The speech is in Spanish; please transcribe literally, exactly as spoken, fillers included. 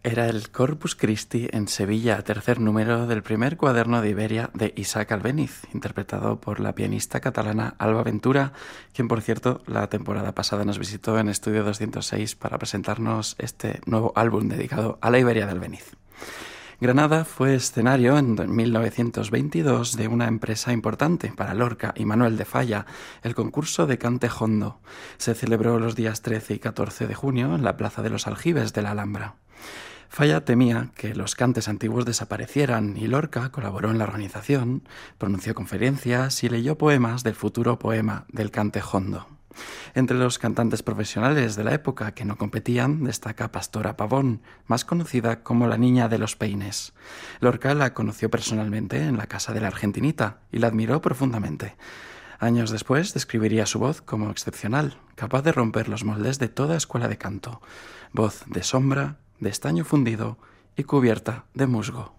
Era el Corpus Christi en Sevilla, tercer número del primer cuaderno de Iberia de Isaac Albéniz, interpretado por la pianista catalana Alba Ventura, quien, por cierto, la temporada pasada nos visitó en Estudio doscientos seis para presentarnos este nuevo álbum dedicado a la Iberia de Albéniz. Granada fue escenario en mil novecientos veintidós de una empresa importante para Lorca y Manuel de Falla, el concurso de cante jondo. Se celebró los días trece y catorce de junio en la Plaza de los Aljibes de la Alhambra. Falla temía que los cantes antiguos desaparecieran y Lorca colaboró en la organización, pronunció conferencias y leyó poemas del futuro poema del cante jondo. Entre los cantantes profesionales de la época que no competían destaca Pastora Pavón, más conocida como la Niña de los Peines. Lorca la conoció personalmente en la casa de la Argentinita y la admiró profundamente. Años después describiría su voz como excepcional, capaz de romper los moldes de toda escuela de canto. Voz de sombra, de estaño fundido y cubierta de musgo.